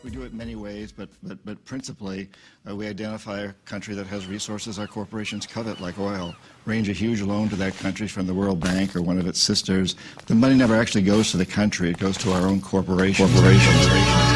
We do it in many ways, but principally, we identify a country that has resources our corporations covet, like oil, arrange a huge loan to that country from the World Bank or one of its sisters. The money never actually goes to the country. It goes to our own corporations.